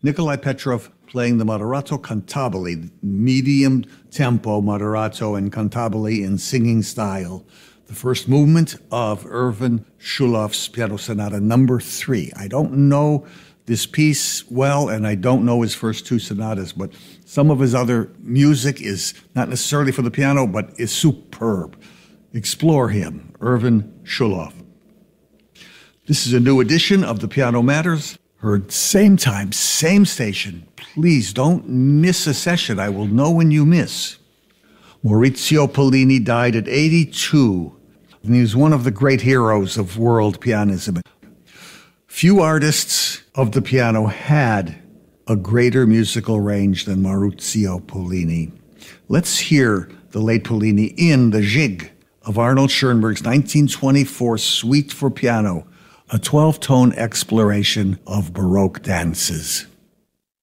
Nikolai Petrov playing the moderato cantabile, medium tempo moderato and cantabile in singing style. The first movement of Erwin Schuloff's Piano Sonata number 3. I don't know this piece well, and I don't know his first 2 sonatas, but some of his other music is not necessarily for the piano, but is superb. Explore him, Erwin Schuloff. This is a new edition of The Piano Matters, heard same time, same station. Please don't miss a session. I will know when you miss. Maurizio Pollini died at 82, and he was one of the great heroes of world pianism. Few artists of the piano had a greater musical range than Maurizio Pollini. Let's hear the late Pollini in the Jig of Arnold Schoenberg's 1924 Suite for Piano, a 12-tone exploration of Baroque dances.